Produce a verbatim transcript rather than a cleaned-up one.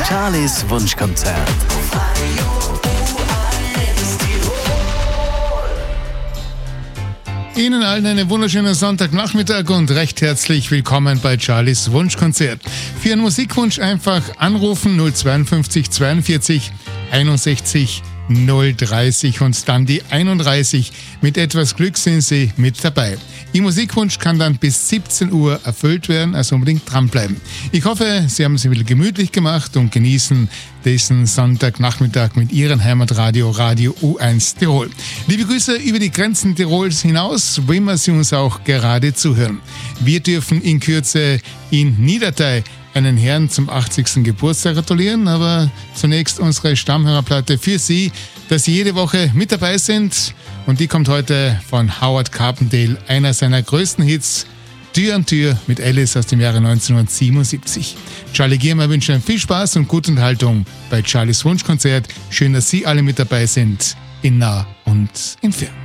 Charlies Wunschkonzert. Ihnen allen einen wunderschönen Sonntagnachmittag und recht herzlich willkommen bei Charlies Wunschkonzert. Für Ihren Musikwunsch einfach anrufen null zweiundfünfzig zweiundvierzig einundsechzig null dreißig und dann die einunddreißig. Mit etwas Glück sind Sie mit dabei. Ihr Musikwunsch kann dann bis siebzehn Uhr erfüllt werden, also unbedingt dranbleiben. Ich hoffe, Sie haben es wieder gemütlich gemacht und genießen diesen Sonntagnachmittag mit Ihrem Heimatradio Radio U eins Tirol. Liebe Grüße über die Grenzen Tirols hinaus, wo immer Sie uns auch gerade zuhören. Wir dürfen in Kürze in Niedertei einen Herrn zum achtzigsten Geburtstag gratulieren, aber zunächst unsere Stammhörerplatte für Sie, dass Sie jede Woche mit dabei sind. Und die kommt heute von Howard Carpendale, einer seiner größten Hits, Tür an Tür mit Alice aus dem Jahre neunzehnhundertsiebenundsiebzig. Charlie Giermer wünscht Ihnen viel Spaß und gute Unterhaltung bei Charlies Wunschkonzert. Schön, dass Sie alle mit dabei sind, in nah und in fern.